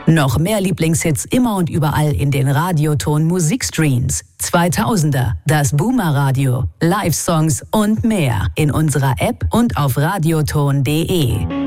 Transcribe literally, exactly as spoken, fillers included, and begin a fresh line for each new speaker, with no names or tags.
Noch mehr Lieblingshits immer und überall in den Radioton Musikstreams. zweitausender, das Boomer Radio, Live-Songs und mehr in unserer App und auf radioton punkt de.